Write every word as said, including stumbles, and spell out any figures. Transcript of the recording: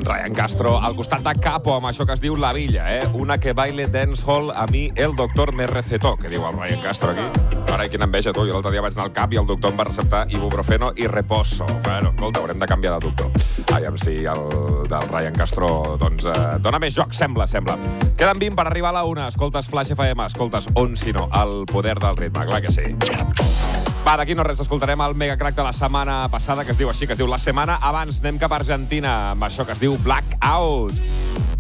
Ryan Castro al costat de Capo amb això que es diu La Villa, eh? Una que baile dancehall a mi el doctor me recetó, que diu el Ryan Castro aquí. Ara, quina enveja, tu. Jo l'altre dia vaig anar al cap i el doctor em va receptar ibuprofeno i reposo. Bueno, escolta, haurem de canviar de doctor. Aviam si el del Ryan Castro, doncs, eh, dona més joc, sembla, sembla. Queden vint per arribar a la una. Escoltes Flash F M, escoltes On Si No, el poder del ritme, clar que sí. Va, d'aquí no res, escoltarem el megacrack de la setmana passada, que es diu així, que es diu La Setmana. Abans anem cap a Argentina amb això que es diu Blackout.